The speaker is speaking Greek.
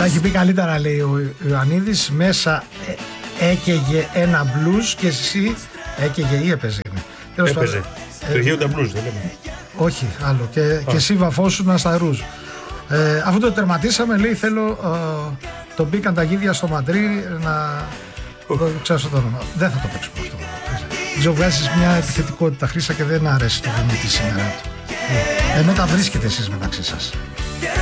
Τα έχει πει καλύτερα, λέει ο Ιωαννίδης. Μέσα έκαιγε ένα μπλουζ και εσύ έκαιγε ή έπαιζε. Έπαιζε. Το Αιγαίο τα μπλουζ, δεν λέμε. Όχι, άλλο. Και εσύ βαφώσουνα στα ρούζ. Αφού το τερματίσαμε, λέει, θέλω το μπήκαν τα γίδια στο Μαντρί να. Ξέρω το όνομα. Δεν θα το παίξουμε αυτό. Ξέρω, βγάζεις μια επιθετικότητα, Χρύσα, και δεν αρέσει το Δημήτρη σήμερα. Ενώ τα βρίσκετε εσείς μεταξύ σας.